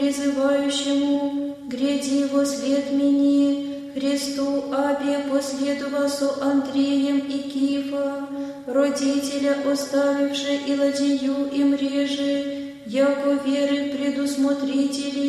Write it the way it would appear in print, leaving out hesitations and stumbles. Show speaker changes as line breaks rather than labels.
призывающему, гряди во след мени, Христу Абе последовал со Андреем и Кифа, родителя оставивши и ладью им реже, яко веры предусмотрители